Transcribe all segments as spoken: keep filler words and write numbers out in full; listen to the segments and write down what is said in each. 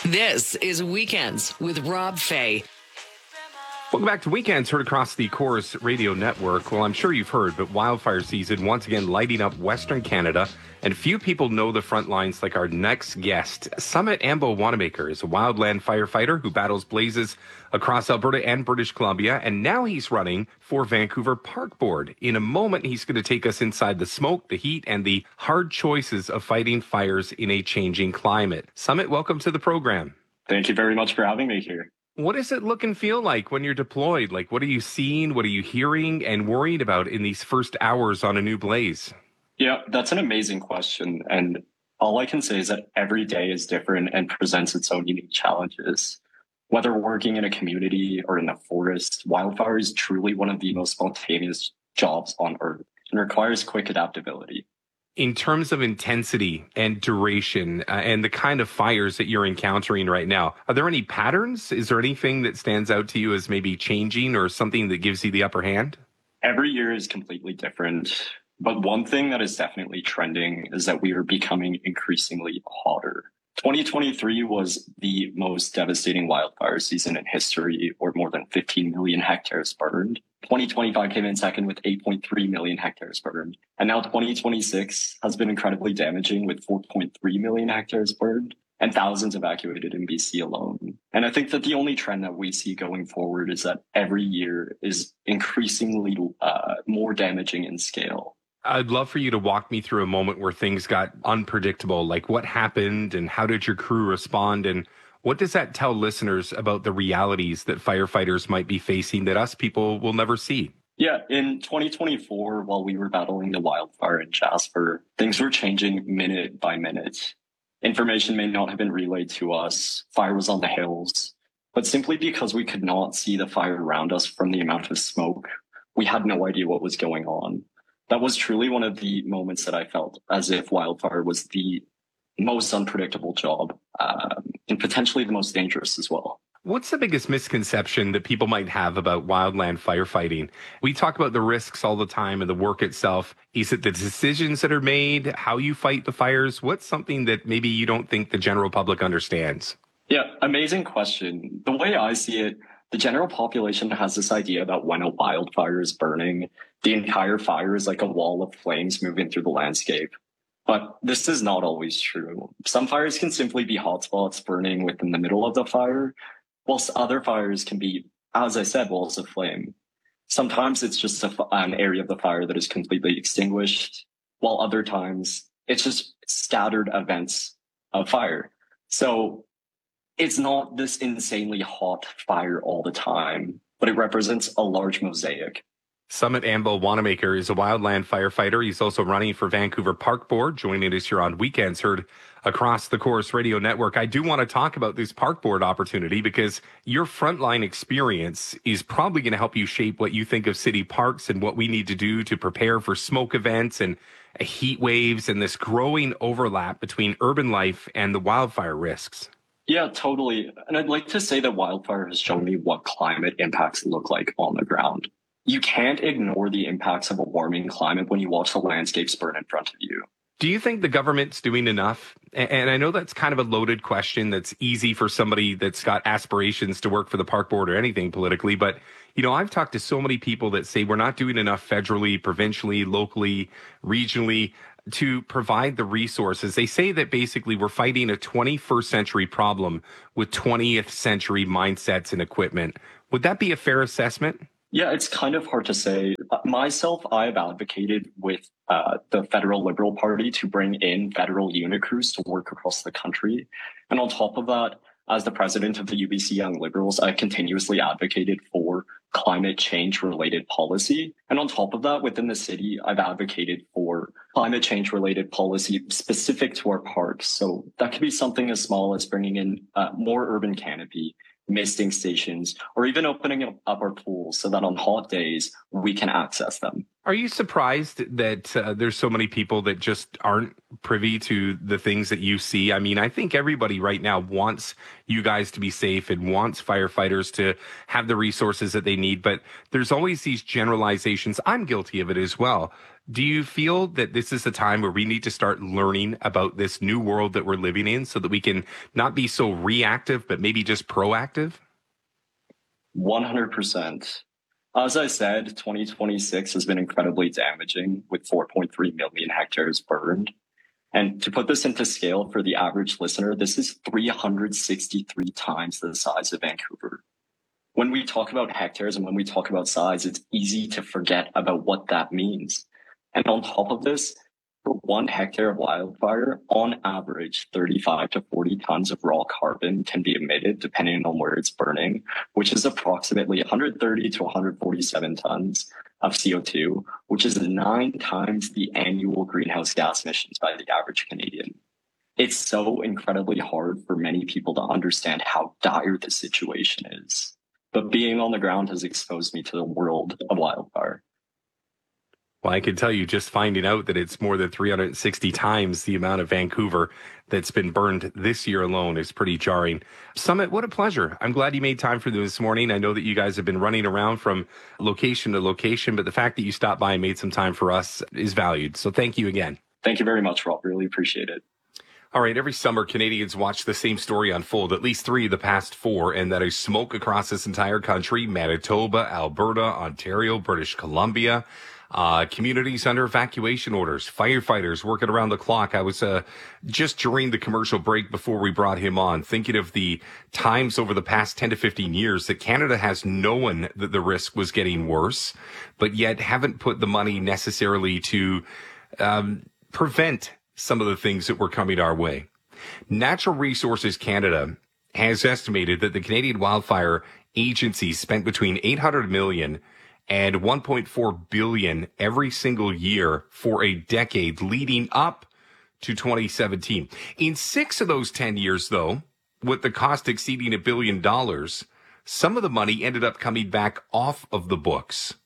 This is Weekends with Rob Fay. Welcome back to Weekends, heard across the Chorus Radio Network. Well, I'm sure you've heard, but wildfire season once again lighting up Western Canada, and few people know the front lines like our next guest. Sumit Ambo Wanamaker is a wildland firefighter who battles blazes across Alberta and British Columbia, and now he's running for Vancouver Park Board. In a moment, he's going to take us inside the smoke, the heat, and the hard choices of fighting fires in a changing climate. Sumit, welcome to the program. Thank you very much for having me here. What does it look and feel like when you're deployed? Like, what are you seeing? What are you hearing and worried about in these first hours on a new blaze? Yeah, that's an amazing question. And all I can say is that every day is different and presents its own unique challenges. Whether working in a community or in the forest, wildfire is truly one of the most spontaneous jobs on Earth and requires quick adaptability. In terms of intensity and duration uh, and the kind of fires that you're encountering right now, are there any patterns? Is there anything that stands out to you as maybe changing or something that gives you the upper hand? Every year is completely different. But one thing that is definitely trending is that we are becoming increasingly hotter. twenty twenty-three was the most devastating wildfire season in history, where more than fifteen million hectares burned. twenty twenty-five came in second with eight point three million hectares burned. And now twenty twenty-six has been incredibly damaging with four point three million hectares burned and thousands evacuated in B C alone. And I think that the only trend that we see going forward is that every year is increasingly uh, more damaging in scale. I'd love for you to walk me through a moment where things got unpredictable, like what happened and how did your crew respond, and what does that tell listeners about the realities that firefighters might be facing that us people will never see? Yeah, in twenty twenty-four, while we were battling the wildfire in Jasper, things were changing minute by minute. Information may not have been relayed to us. Fire was on the hills, but simply because we could not see the fire around us from the amount of smoke, we had no idea what was going on. That was truly one of the moments that I felt as if wildfire was the most unpredictable job um, and potentially the most dangerous as well. What's the biggest misconception that people might have about wildland firefighting? We talk about the risks all the time and the work itself. Is it the decisions that are made, how you fight the fires? What's something that maybe you don't think the general public understands? Yeah, amazing question. The way I see it, the general population has this idea that when a wildfire is burning, the entire fire is like a wall of flames moving through the landscape. But this is not always true. Some fires can simply be hotspots burning within the middle of the fire, whilst other fires can be, as I said, walls of flame. Sometimes it's just a, an area of the fire that is completely extinguished, while other times it's just scattered events of fire. So it's not this insanely hot fire all the time, but it represents a large mosaic. Sumit Ambo Wanamaker is a wildland firefighter. He's also running for Vancouver Park Board, joining us here on Weekends, heard across the Chorus Radio Network. I do want to talk about this Park Board opportunity because your frontline experience is probably going to help you shape what you think of city parks and what we need to do to prepare for smoke events and heat waves and this growing overlap between urban life and the wildfire risks. Yeah, totally. And I'd like to say that wildfire has shown me what climate impacts look like on the ground. You can't ignore the impacts of a warming climate when you watch the landscapes burn in front of you. Do you think the government's doing enough? And I know that's kind of a loaded question that's easy for somebody that's got aspirations to work for the park board or anything politically. But, you know, I've talked to so many people that say we're not doing enough federally, provincially, locally, regionally to provide the resources. They say that basically we're fighting a twenty-first century problem with twentieth century mindsets and equipment. Would that be a fair assessment? Yeah, it's kind of hard to say. Myself, I've advocated with uh, the federal Liberal Party to bring in federal unit crews to work across the country. And on top of that, as the president of the U B C Young Liberals, I continuously advocated for climate change related policy. And on top of that, within the city, I've advocated for climate change related policy specific to our parks. So that could be something as small as bringing in uh, more urban canopy, misting stations, or even opening up our pools so that on hot days we can access them. Are you surprised that uh, there's so many people that just aren't privy to the things that you see? I mean, I think everybody right now wants you guys to be safe and wants firefighters to have the resources that they need, but there's always these generalizations. I'm guilty of it as well. Do you feel that this is a time where we need to start learning about this new world that we're living in so that we can not be so reactive, but maybe just proactive? one hundred percent. As I said, twenty twenty-six has been incredibly damaging with four point three million hectares burned. And to put this into scale for the average listener, this is three hundred sixty-three times the size of Vancouver. When we talk about hectares and when we talk about size, it's easy to forget about what that means. And on top of this, for one hectare of wildfire, on average, thirty-five to forty tons of raw carbon can be emitted depending on where it's burning, which is approximately one hundred thirty to one hundred forty-seven tons of C O two, which is nine times the annual greenhouse gas emissions by the average Canadian. It's so incredibly hard for many people to understand how dire the situation is. But being on the ground has exposed me to the world of wildfire. Well, I can tell you just finding out that it's more than three hundred sixty times the amount of Vancouver that's been burned this year alone is pretty jarring. Summit, what a pleasure. I'm glad you made time for this morning. I know that you guys have been running around from location to location, but the fact that you stopped by and made some time for us is valued. So thank you again. Thank you very much, Rob. Really appreciate it. All right, every summer, Canadians watch the same story unfold, at least three of the past four, and that is smoke across this entire country: Manitoba, Alberta, Ontario, British Columbia. Uh, communities under evacuation orders, firefighters working around the clock. I was uh, just during the commercial break before we brought him on, thinking of the times over the past ten to fifteen years that Canada has known that the risk was getting worse, but yet haven't put the money necessarily to um, prevent some of the things that were coming our way. Natural Resources Canada has estimated that the Canadian Wildfire Agency spent between eight hundred million dollars and one point four billion dollars every single year for a decade leading up to twenty seventeen. In six of those ten years, though, with the cost exceeding a billion dollars, some of the money ended up coming back off of the books.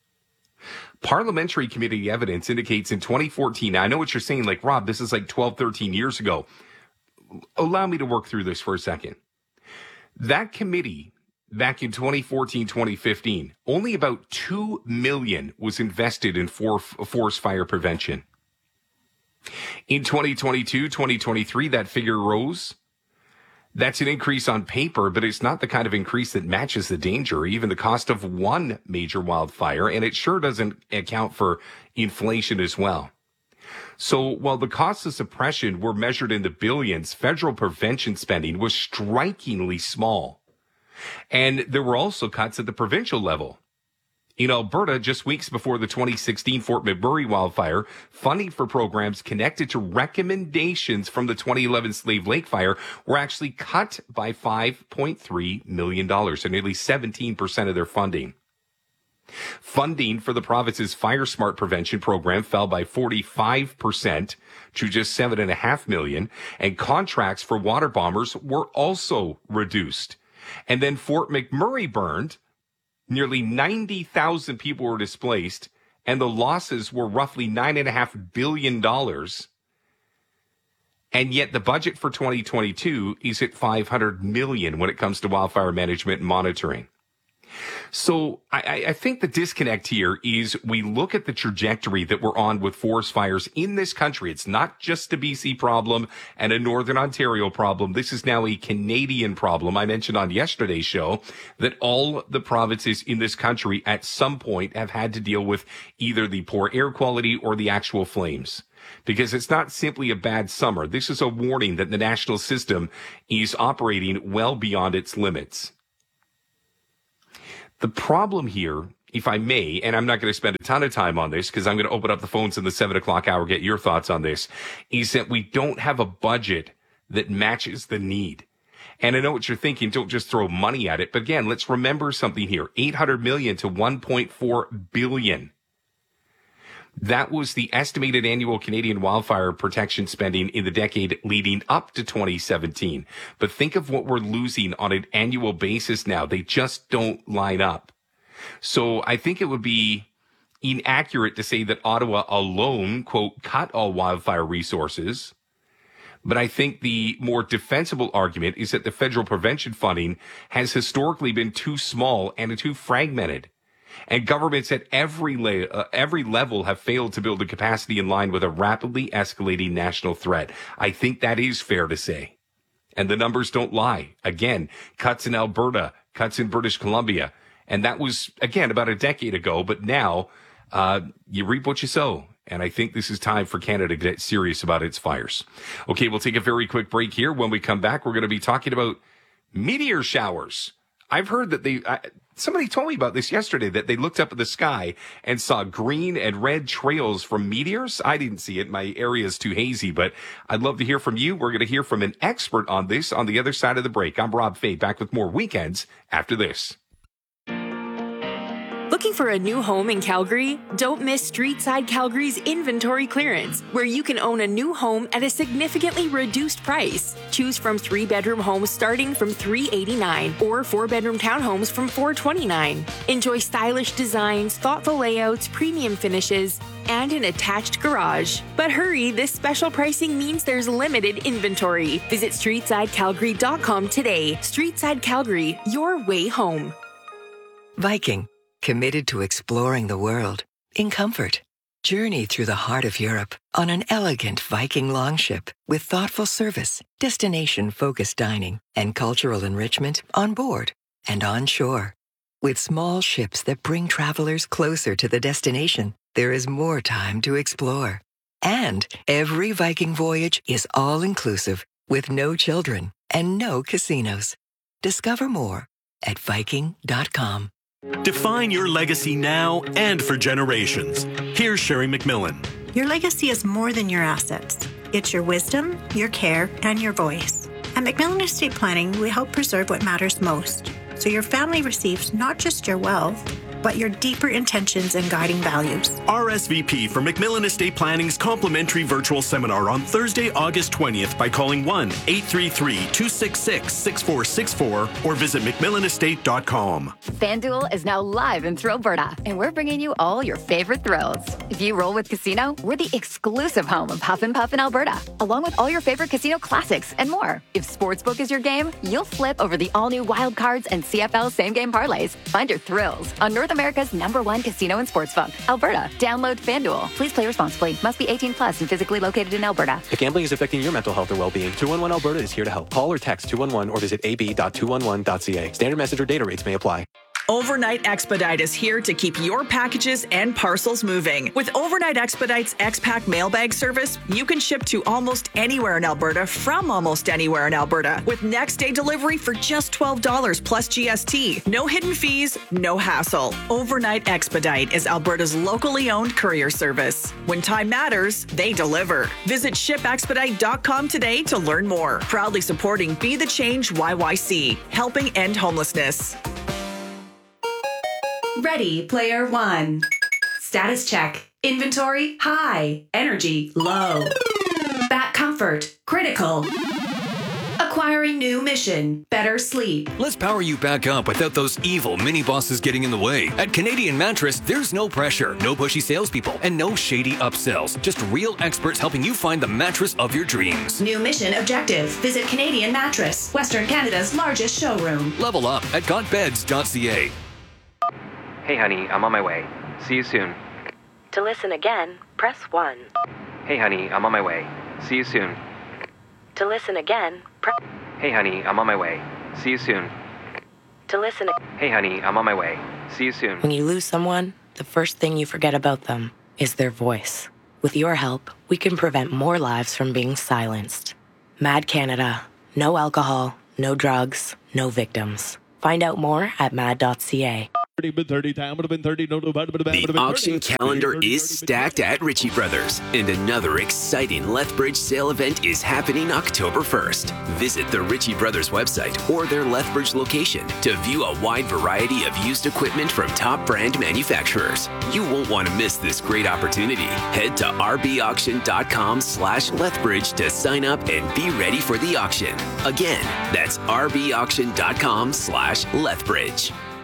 Parliamentary committee evidence indicates in twenty fourteen, now I know what you're saying, like, Rob, this is like twelve, thirteen years ago. Allow me to work through this for a second. That committee back in twenty fourteen, twenty fifteen, only about two million dollars was invested in for, forest fire prevention. In twenty twenty-two, twenty twenty-three, that figure rose. That's an increase on paper, but it's not the kind of increase that matches the danger, or even the cost of one major wildfire, and it sure doesn't account for inflation as well. So while the costs of suppression were measured in the billions, federal prevention spending was strikingly small. And there were also cuts at the provincial level. In Alberta, just weeks before the twenty sixteen Fort McMurray wildfire, funding for programs connected to recommendations from the twenty eleven Slave Lake fire were actually cut by five point three million dollars, and nearly seventeen percent of their funding. Funding for the province's Fire Smart prevention program fell by forty-five percent to just seven point five million dollars, and contracts for water bombers were also reduced. And then Fort McMurray burned, nearly ninety thousand people were displaced, and the losses were roughly nine point five billion dollars. And yet the budget for twenty twenty-two is at five hundred million dollars when it comes to wildfire management and monitoring. So I, I think the disconnect here is we look at the trajectory that we're on with forest fires in this country. It's not just a B C problem and a Northern Ontario problem. This is now a Canadian problem. I mentioned on yesterday's show that all the provinces in this country at some point have had to deal with either the poor air quality or the actual flames. Because it's not simply a bad summer. This is a warning that the national system is operating well beyond its limits. The problem here, if I may, and I'm not going to spend a ton of time on this because I'm going to open up the phones in the seven o'clock hour, get your thoughts on this, is that we don't have a budget that matches the need. And I know what you're thinking, don't just throw money at it. But again, let's remember something here, eight hundred million to one point four billion. That was the estimated annual Canadian wildfire protection spending in the decade leading up to twenty seventeen. But think of what we're losing on an annual basis now. They just don't line up. So I think it would be inaccurate to say that Ottawa alone, quote, cut all wildfire resources. But I think the more defensible argument is that the federal prevention funding has historically been too small and too fragmented. And governments at every la- uh, every level have failed to build a capacity in line with a rapidly escalating national threat. I think that is fair to say. And the numbers don't lie. Again, cuts in Alberta, cuts in British Columbia. And that was, again, about a decade ago. But now uh, you reap what you sow. And I think this is time for Canada to get serious about its fires. Okay, we'll take a very quick break here. When we come back, we're going to be talking about meteor showers. I've heard that they, uh, somebody told me about this yesterday, that they looked up at the sky and saw green and red trails from meteors. I didn't see it. My area is too hazy, but I'd love to hear from you. We're going to hear from an expert on this on the other side of the break. I'm Rob Fay, back with more Weekends after this. Looking for a new home in Calgary? Don't miss Streetside Calgary's inventory clearance, where you can own a new home at a significantly reduced price. Choose from three-bedroom homes starting from three hundred eighty-nine dollars or four-bedroom townhomes from four hundred twenty-nine dollars. Enjoy stylish designs, thoughtful layouts, premium finishes, and an attached garage. But hurry, this special pricing means there's limited inventory. Visit streetside calgary dot com today. Streetside Calgary, your way home. Viking, committed to exploring the world in comfort. Journey through the heart of Europe on an elegant Viking longship with thoughtful service, destination-focused dining, and cultural enrichment on board and on shore. With small ships that bring travelers closer to the destination, there is more time to explore. And every Viking voyage is all-inclusive with no children and no casinos. Discover more at viking dot com. Define your legacy now and for generations. Here's Sherry McMillan. Your legacy is more than your assets. It's your wisdom, your care, and your voice. At McMillan Estate Planning, we help preserve what matters most, so your family receives not just your wealth, but your deeper intentions and guiding values. R S V P for McMillan Estate Planning's complimentary virtual seminar on Thursday, August twentieth by calling one eight three three, two six six, six four six four or visit mcmillan estate dot com. FanDuel is now live in Thrillberta, and we're bringing you all your favorite thrills. If you roll with Casino, we're the exclusive home of Huff and Puff in Alberta, along with all your favorite casino classics and more. If Sportsbook is your game, you'll flip over the all-new Wild Cards and C F L same-game parlays. Find your thrills on North America's number one casino and sportsbook, Alberta. Download FanDuel. Please play responsibly. Must be eighteen plus and physically located in Alberta. If gambling is affecting your mental health or well-being, two one one Alberta is here to help. Call or text two one one or visit a b dot two one one dot c a. Standard message or data rates may apply. Overnight Expedite is here to keep your packages and parcels moving. With Overnight Expedite's X-Pack mailbag service, you can ship to almost anywhere in Alberta from almost anywhere in Alberta with next day delivery for just twelve dollars plus G S T. No hidden fees, no hassle. Overnight Expedite is Alberta's locally owned courier service. When time matters, they deliver. Visit ship expedite dot com today to learn more. Proudly supporting Be the Change Y Y C, helping end homelessness. Ready, player one. Status check. Inventory, high. Energy, low. Back comfort, critical. Acquiring new mission, better sleep. Let's power you back up without those evil mini-bosses getting in the way. At Canadian Mattress, there's no pressure, no pushy salespeople, and no shady upsells. Just real experts helping you find the mattress of your dreams. New mission objective. Visit Canadian Mattress, Western Canada's largest showroom. Level up at got beds dot c a. Hey, honey, I'm on my way. See you soon. To listen again, press one. Hey, honey, I'm on my way. See you soon. To listen again, press... Hey, honey, I'm on my way. See you soon. To listen... Hey, honey, I'm on my way. See you soon. When you lose someone, the first thing you forget about them is their voice. With your help, we can prevent more lives from being silenced. Mad Canada. No alcohol, no drugs, no victims. Find out more at mad dot c a. The auction calendar is stacked at Ritchie Brothers, and another exciting Lethbridge sale event is happening October first. Visit the Ritchie Brothers website or their Lethbridge location to view a wide variety of used equipment from top brand manufacturers. You won't want to miss this great opportunity. Head to r b auction dot com slash Lethbridge to sign up and be ready for the auction. Again, that's r b auction dot com slash Lethbridge.